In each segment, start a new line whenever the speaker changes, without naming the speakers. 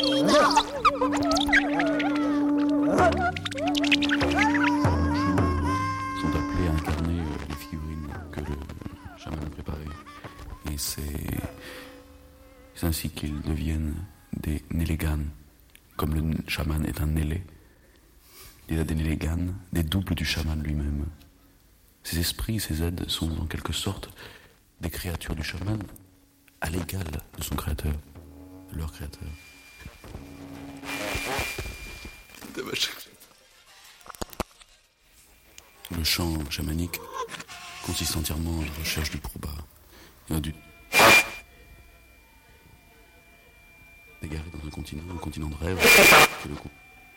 Sont appelés à incarner les figurines que le chaman a préparées. Et c'est ainsi qu'ils deviennent des Nélégan, comme le chaman est un Nélé. Il y a des Nélégan, des doubles du chaman lui-même. Ces esprits, ces aides sont en quelque sorte des créatures du chaman à l'égal de son créateur, de leur créateur. Le chant chamanique consiste entièrement à la recherche du prouba, du égaré dans un continent de rêve. C'est le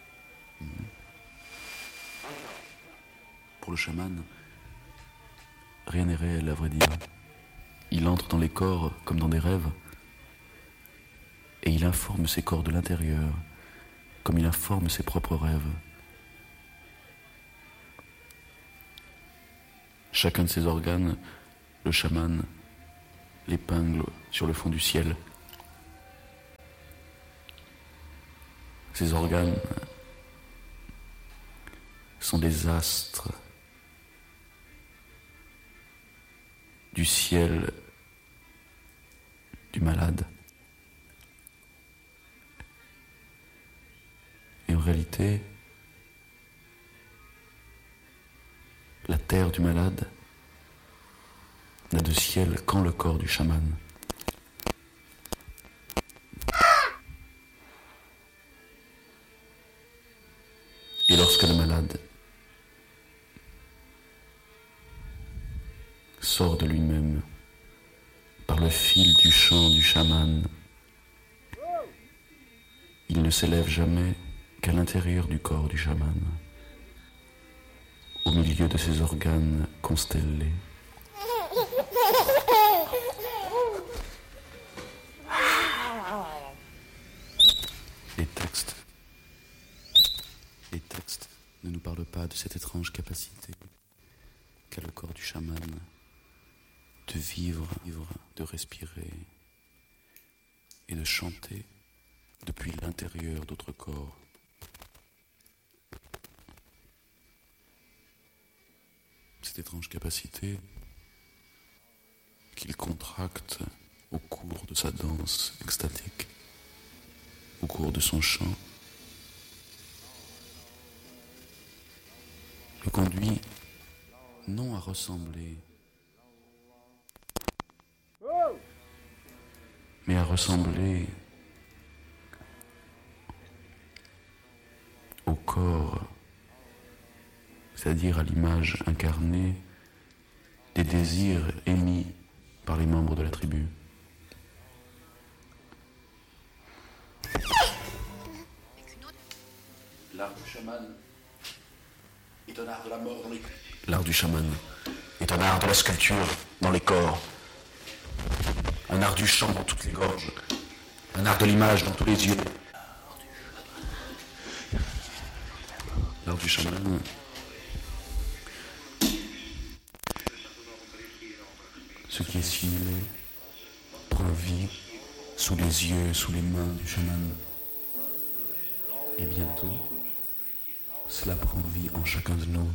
Pour le chaman, rien n'est réel, à vrai dire. Il entre dans les corps comme dans des rêves, et il informe ses corps de l'intérieur, comme il informe ses propres rêves. Chacun de ses organes, le chaman l'épingle sur le fond du ciel. Ces organes sont des astres du ciel du malade. Et en réalité, la terre du malade n'a de ciel qu'en le corps du chaman. Et lorsque le malade sort de lui-même par le fil du chant du chaman, il ne s'élève jamais qu'à l'intérieur du corps du chaman, au milieu de ses organes constellés. Les textes ne nous parlent pas de cette étrange capacité qu'a le corps du chaman de vivre, de respirer et de chanter depuis l'intérieur d'autres corps. Cette étrange capacité qu'il contracte au cours de sa danse extatique, au cours de son chant, le conduit non à ressembler, mais à ressembler au corps, c'est-à-dire à l'image incarnée des désirs émis par les membres de la tribu. L'art du chaman est un art de la mort dans les corps. L'art du chaman est un art de la sculpture dans les corps. Un art du chant dans toutes les gorges. Un art de l'image dans tous les yeux. L'art du chaman ce qui est simulé prend vie sous les yeux, sous les mains du chaman. Et bientôt, cela prend vie en chacun de nous.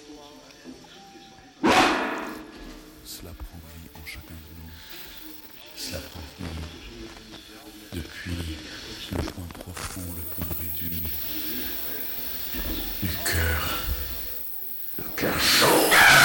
Cela prend vie en chacun de nous. Cela prend vie depuis le point profond, le point réduit du cœur. Le cœur chaud.